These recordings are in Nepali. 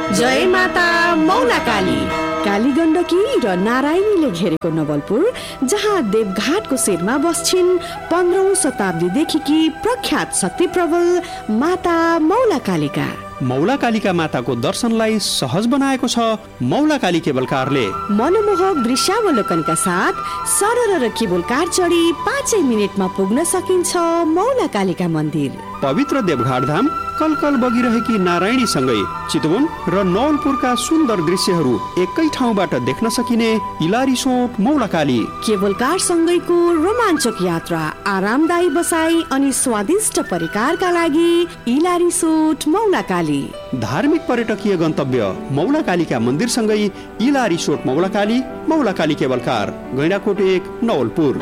जय माता मौलाकाली। काली गण्डकी र नारायणीले घेरेको नवलपुर, जहाँ देवघाटको शिरमा बस्छिन् 15औं शताब्दीदेखिकी प्रख्यात शक्ति प्रबल माता मौलाकालीका। मौलाकालीका माताको दर्शनलाई सहज बनाएको छ मौलाकाली केबल कारले। मनमोहक दृश्यावलोकनका साथ सरर र केबल कार चढी 5 मिनेटमा पुग्न सकिन्छ मौलाकालीका मन्दिर। पवित्र देवघाट धाम कलकल बगिरहेकी नारायणी सँगै चितवन र नवलपुरका सुन्दर दृश्यहरू एकै ठाउँबाट देख्न सकिने इलारिसोट मौलाकाली। केबल कार सँगैको रोमाञ्चक यात्रा, आरामदायी बसाई अनि स्वादिष्ट परिकारका लागि इलारिसोट मौलाकाली। धार्मिक पर्यटकीय गन्तव्य मौलाकालीका मन्दिर सँगै इलारिसोट मौलाकाली, मौलाकाली केबल कार, गैंडाकोट 1 नवलपुर।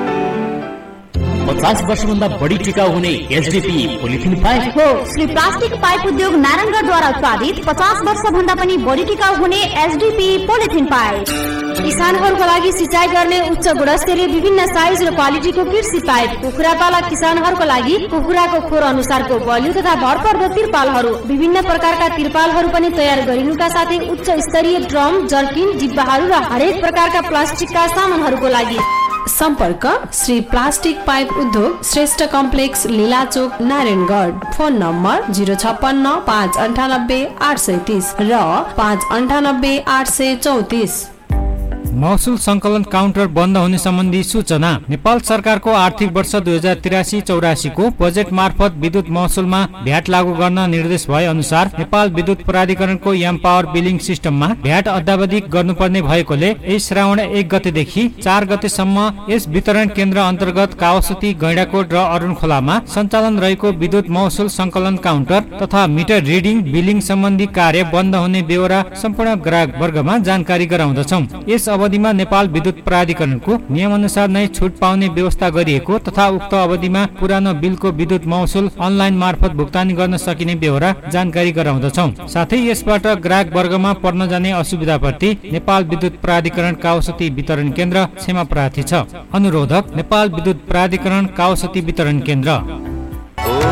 50 वर्षभन्दा बढी टिकाउ हुने एचडीपी पोलिथिन पाइप हो। श्री प्लास्टिक पाइप उद्योग नारायणगढद्वारा उत्पादित 50 वर्षभन्दा पनि बढी टिकाउ हुने एचडीपी पोलिथिन पाइप। किसानहरूको लागि सिँचाइ गर्ने उच्च गुणस्तरीय विभिन्न साइज र क्वालिटीको कृषि पाइप। कुखुरा पालक किसानहरूको लागि कुखुराको खोर अनुसारको बलियो तथा भरपर्दो तिरपालहरू, विभिन्न प्रकारका तिरपालहरू पनि तयार गरिनुका साथै उच्च स्तरीय ड्रम, जर्किन, डिब्बाहरू र हरेक प्रकारका प्लास्टिकका सामानहरूको लागि सम्पर्क श्री प्लास्टिक पाइप उद्योग, Shrestha complex, लीलाचोक, Narayangarh. Phone number 056 598 830 र 598 834। महसुल संकलन काउन्टर बन्द हुने सम्बन्धी सूचना। नेपाल सरकारको आर्थिक वर्ष 2083-84 को बजेट मार्फत विद्युत महसुलमा भ्याट लागू गर्न निर्देश भए अनुसार नेपाल विद्युत प्राधिकरणको एम पावर बिलिङ सिस्टममा भ्याट अद्यावधिक गर्नुपर्ने भएकोले यस श्रावण 1 गतेदेखि 4 गतेसम्म यस वितरण केन्द्र अन्तर्गत कावासुती, गैंडाकोट र अरुणखोलामा सञ्चालन रहेको विद्युत महसुल संकलन काउन्टर तथा मिटर रिडिङ बिलिङ सम्बन्धी कार्य बन्द हुने बेहोरा सम्पूर्ण ग्राहक वर्गमा जानकारी गराउँदछौं। यस अवधिमा नेपाल विद्युत प्राधिकरणको नियमअनुसार नै छुट पाउने व्यवस्था गरिएको तथा उक्त अवधिमा पुरानो बिलको विद्युत महसुल अनलाइन मार्फत भुक्तानी गर्न सकिने बेहोरा जानकारी गराउँदछौं। साथै यसबाट ग्राहक वर्गमा पर्न जाने असुविधाप्रति नेपाल विद्युत प्राधिकरण कावासुती वितरण केन्द्र क्षमा प्रार्थी छ। अनुरोधक नेपाल विद्युत प्राधिकरण कावासुती वितरण केन्द्र।